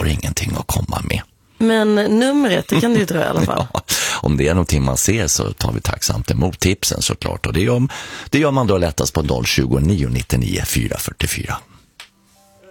har ingenting att komma med. Men numret, det kan du dra i alla fall. Ja, om det är någonting man ser så tar vi tacksamt emot tipsen såklart. Och det gör man då lättast på 020 999 444.